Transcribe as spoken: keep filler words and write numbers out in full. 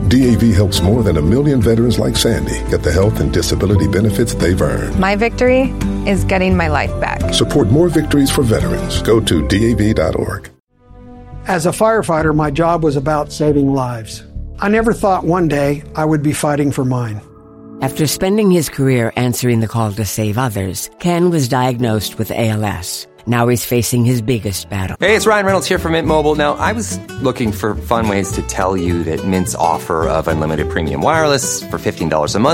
D A V helps more than a million veterans like Sandy get the health and disability benefits they've earned. My victory is getting my life back. Support more victories for veterans. Go to D A V dot org. As a firefighter, my job was about saving lives. I never thought one day I would be fighting for mine. After spending his career answering the call to save others, Ken was diagnosed with A L S. Now he's facing his biggest battle. Hey, it's Ryan Reynolds here from Mint Mobile. Now, I was looking for fun ways to tell you that Mint's offer of unlimited premium wireless for fifteen dollars a month